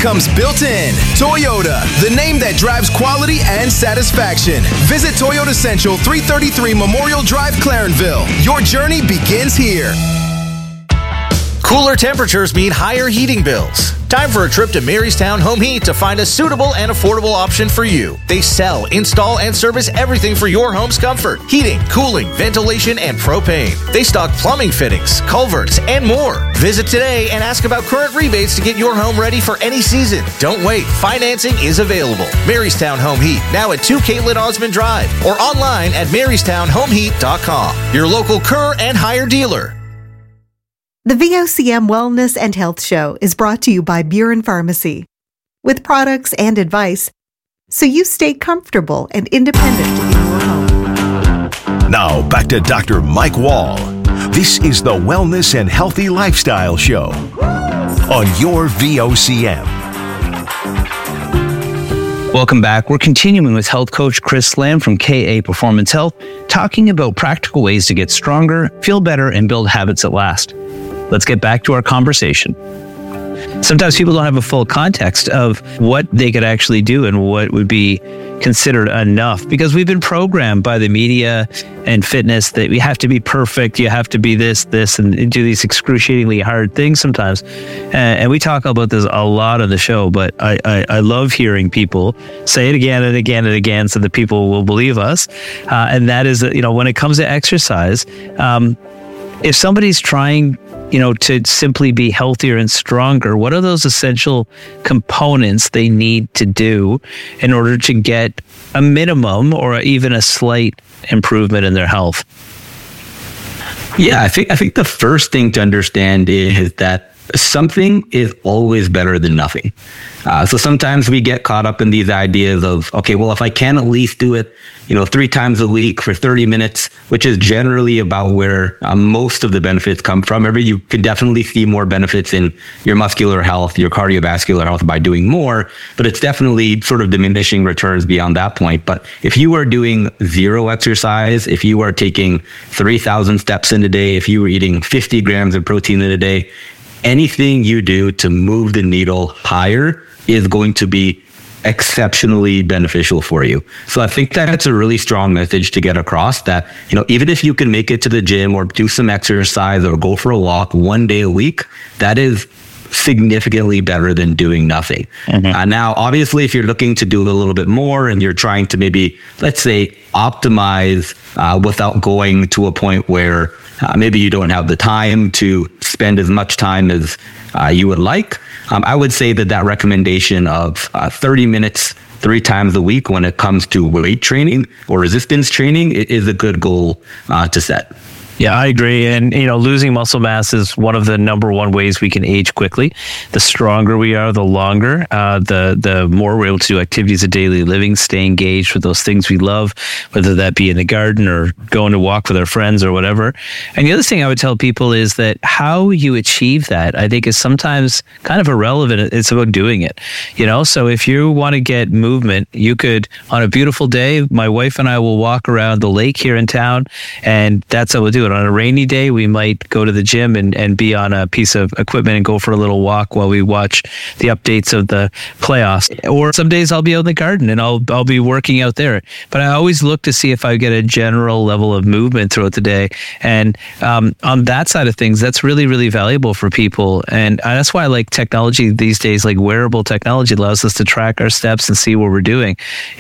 comes built in. Toyota, the name that drives quality and satisfaction. Visit Toyota Central, 333 Memorial Drive, Clarenville. Your journey begins here. Cooler temperatures mean higher heating bills. Time for a trip to Marystown Home Heat to find a suitable and affordable option for you. They sell, install, and service everything for your home's comfort. Heating, cooling, ventilation, and propane. They stock plumbing fittings, culverts, and more. Visit today and ask about current rebates to get your home ready for any season. Don't wait. Financing is available. Marystown Home Heat, now at 2 Caitlin Osmond Drive, or online at MarystownHomeHeat.com. Your local Kerr and Hire dealer. The VOCM Wellness and Health Show is brought to you by Buren Pharmacy, with products and advice so you stay comfortable and independent in your home. Now, back to Dr. Mike Wall. This is the Wellness and Healthy Lifestyle Show on your VOCM. Welcome back. We're continuing with health coach Chris Lamb from KA Performance Health, talking about practical ways to get stronger, feel better, and build habits that last. Let's get back to our conversation. Sometimes people don't have a full context of what they could actually do and what would be considered enough, because we've been programmed by the media and fitness that we have to be perfect. You have to be this, and do these excruciatingly hard things sometimes. And we talk about this a lot on the show, but I love hearing people say it again and again and again so that people will believe us. And that is, when it comes to exercise, if somebody's trying to simply be healthier and stronger, what are those essential components they need to do in order to get a minimum or even a slight improvement in their health? Yeah, I think the first thing to understand is that something is always better than nothing. So sometimes we get caught up in these ideas of, okay, well, if I can at least do it, 3 times a week for 30 minutes, which is generally about where most of the benefits come from. You could definitely see more benefits in your muscular health, your cardiovascular health by doing more, but it's definitely sort of diminishing returns beyond that point. But if you are doing zero exercise, if you are taking 3,000 steps in a day, if you are eating 50 grams of protein in a day, anything you do to move the needle higher is going to be exceptionally beneficial for you. So I think that's a really strong message to get across, that, even if you can make it to the gym or do some exercise or go for a walk 1 day a week, that is significantly better than doing nothing. Mm-hmm. Now, obviously, if you're looking to do a little bit more and you're trying to maybe, let's say, optimize without going to a point where maybe you don't have the time to spend as much time as you would like, I would say that recommendation of 30 minutes 3 times a week when it comes to weight training or resistance training is a good goal to set. Yeah, I agree. And, losing muscle mass is one of the number one ways we can age quickly. The stronger we are, the longer, the more we're able to do activities of daily living, stay engaged with those things we love, whether that be in the garden or going to walk with our friends or whatever. And the other thing I would tell people is that how you achieve that, I think, is sometimes kind of irrelevant. It's about doing it, So if you want to get movement, you could, on a beautiful day, my wife and I will walk around the lake here in town, and that's how we'll do it. On a rainy day, we might go to the gym and be on a piece of equipment and go for a little walk while we watch the updates of the playoffs. Or some days I'll be out in the garden and I'll be working out there. But I always look to see if I get a general level of movement throughout the day. And on that side of things, that's really, really valuable for people. And that's why I like technology these days, like wearable technology allows us to track our steps and see what we're doing.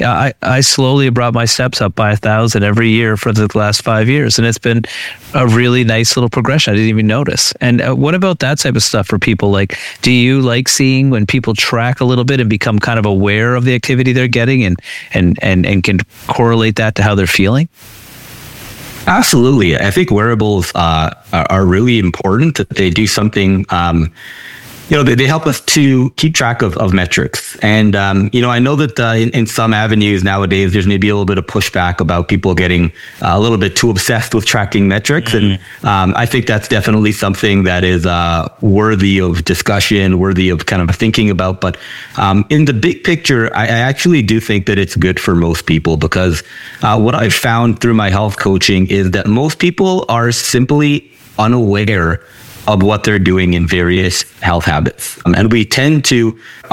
I slowly brought my steps up by 1,000 every year for the last 5 years. And it's been a really nice little progression. I didn't even notice. And what about that type of stuff for people? Like, do you like seeing when people track a little bit and become kind of aware of the activity they're getting and can correlate that to how they're feeling? Absolutely. I think wearables are really important. That they do something they help us to keep track of metrics. And, I know that in some avenues nowadays, there's maybe a little bit of pushback about people getting a little bit too obsessed with tracking metrics. Mm-hmm. And I think that's definitely something that is worthy of discussion, worthy of kind of thinking about. But in the big picture, I actually do think that it's good for most people, because what I've found through my health coaching is that most people are simply unaware of what they're doing in various health habits. And we tend to